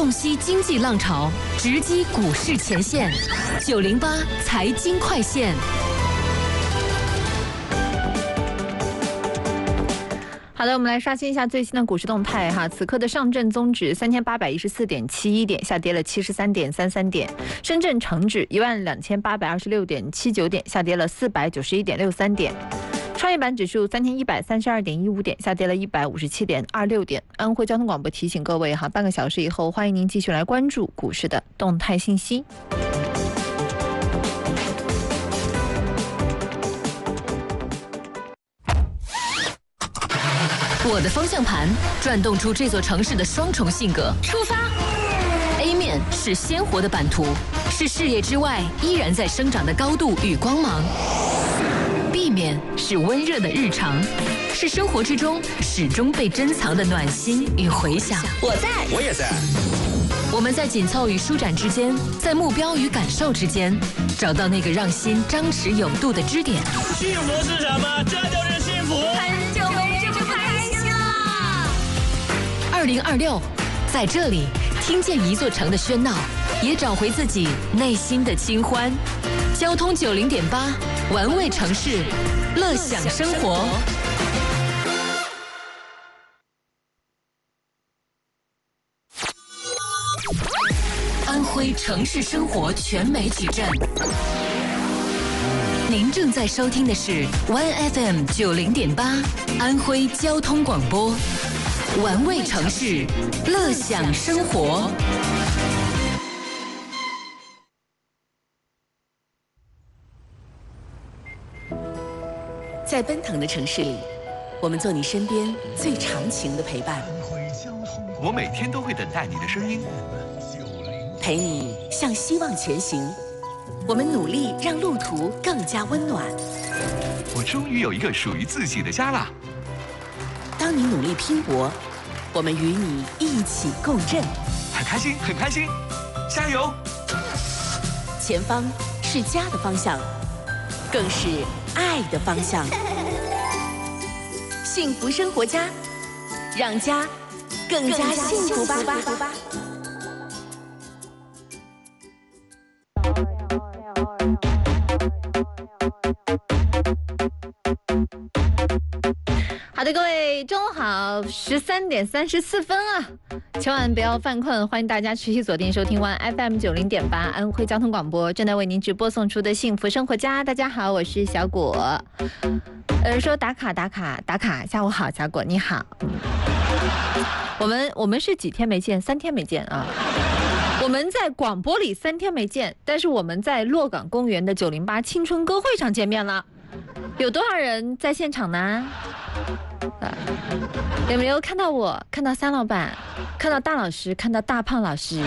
洞悉经济浪潮，直击股市前线。908财经快线。好的，我们来刷新一下最新的股市动态哈。此刻的上证综指3814.71点，下跌了73.33点；深圳成指12826.79点，下跌了491.63点；创业板指数3132.15点，下跌了157.26点。安徽交通广播提醒各位哈，半个小时以后，欢迎您继续来关注股市的动态信息。我的方向盘转动出这座城市的双重性格。出发 A 面是鲜活的版图，是视野之外依然在生长的高度与光芒。B 面是温热的日常，是生活之中始终被珍藏的暖心与回响。我在，我也在。我们在紧凑与舒展之间，在目标与感受之间，找到那个让心张弛有度的支点。 幸福是什么？这就是幸福。 很久没这么开心了。2026，在这里听见一座城的喧闹，也找回自己内心的清欢。交通90.8，玩味城市，乐享生活。安徽城市生活全媒体站，您正在收听的是 OneFM 90.8安徽交通广播，玩味城市，乐享生活。 在奔腾的城市里，我们做你身边最长情的陪伴。 我每天都会等待你的声音， 陪你向希望前行。我们努力让路途更加温暖。 我终于有一个属于自己的家了。 当你努力拼搏，我们与你一起共振。 很开心，很开心，加油！ 前方是家的方向，更是爱的方向。幸福生活家，让家更加幸福吧。 好的，各位中午好，13点34分啊，千万不要犯困，欢迎大家持续锁定收听One FM 90.8安徽交通广播，正在为您直播送出的幸福生活家。大家好，我是小果。说打卡，下午好，小果你好。我们是几天没见？3天没见啊。我们在广播里3天没见，但是我们在洛港公园的908青春歌会上见面了。有多少人在现场呢？有没有看到我？看到三老板，看到大老师，看到大胖老师。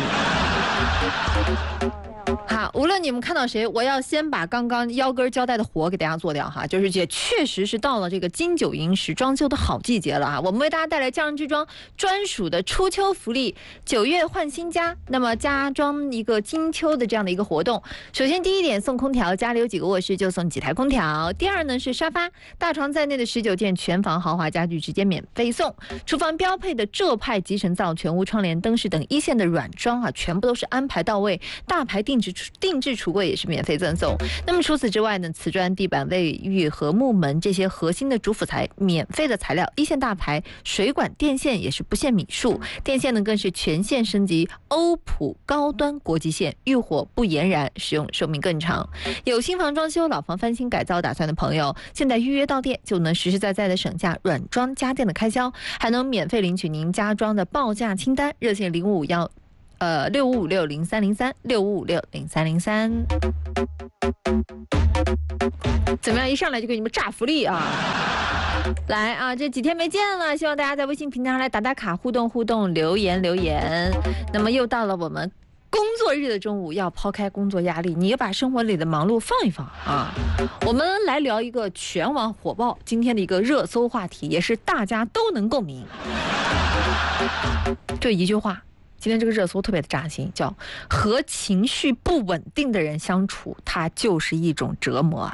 好，无论你们看到谁，我要先把刚刚腰根交代的活给大家做掉哈，就是也确实是到了这个金九银十装修的好季节了哈。我们为大家带来匠人之庄专属的初秋福利，9月换新家，那么家装一个金秋的这样的一个活动。首先第一点送空调，家里有几个卧室就送几台空调。第二呢是沙发、大床在内的19件全房豪华家具直接免费送。厨房标配的浙派集成灶、全屋窗帘、灯饰等一线的软装啊，全部都是安排到位。大牌定制橱柜也是免费赠送。那么除此之外呢，瓷砖、地板、卫浴和木门这些核心的主辅材免费的材料，一线大牌水管电线也是不限米数，电线呢更是全线升级欧普高端国际线，遇火不延燃，使用寿命更长。有新房装修、老房翻新改造打算的朋友，现在预约到店就能实实在在的省下软装家电的开销，还能免费领取您家装的报价清单。热线6556030365560303。怎么样？一上来就给你们炸福利啊！来啊，这几天没见了，希望大家在微信平台上来打打卡、互动、留言。那么又到了我们工作日的中午，要抛开工作压力，你要把生活里的忙碌放一放啊！我们来聊一个全网火爆今天的一个热搜话题，也是大家都能共鸣。就一句话。今天这个热搜特别的扎心，叫和情绪不稳定的人相处，它就是一种折磨，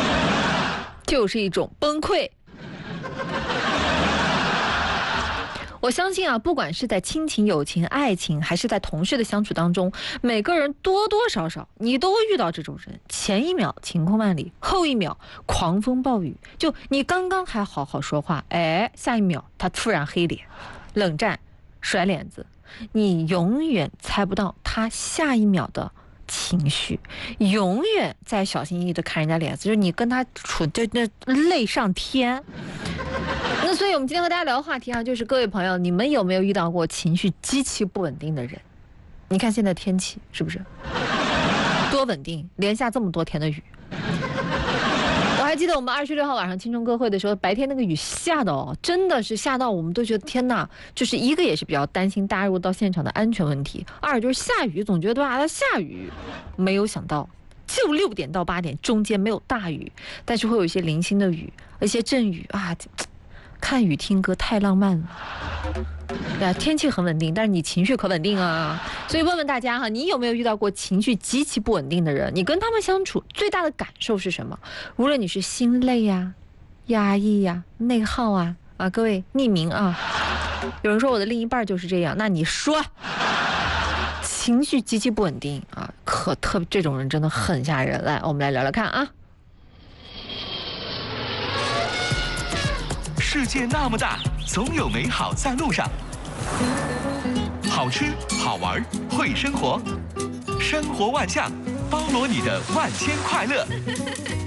就是一种崩溃。 我相信啊，不管是在亲情、友情、爱情，还是在同事的相处当中，每个人多多少少你都会遇到这种人。前一秒晴空万里，后一秒狂风暴雨。就你刚刚还好好说话，哎，下一秒他突然黑脸、冷战、甩脸子，你永远猜不到他下一秒的情绪，永远在小心翼翼的看人家脸色，就是你跟他处就那泪上天。那所以我们今天和大家聊的话题啊，就是各位朋友，你们有没有遇到过情绪极其不稳定的人？你看现在天气是不是多稳定，连下这么多天的雨。我还记得我们26号晚上青春歌会的时候，白天那个雨下的哦，真的是下到我们都觉得天哪，就是一个也是比较担心大家入到现场的安全问题，二就是下雨总觉得它下雨，没有想到就6点到8点中间没有大雨，但是会有一些零星的雨，一些阵雨啊。看雨听歌太浪漫了，对啊，天气很稳定，但是你情绪可稳定啊。所以问问大家哈，你有没有遇到过情绪极其不稳定的人？你跟他们相处最大的感受是什么？无论你是心累呀、压抑呀、内耗啊，各位匿名啊。有人说我的另一半就是这样，那你说情绪极其不稳定啊，这种人真的很吓人。来，我们来聊聊看啊。 世界那么大，总有美好在路上。好吃、好玩、会生活，生活万象，包罗你的万千快乐。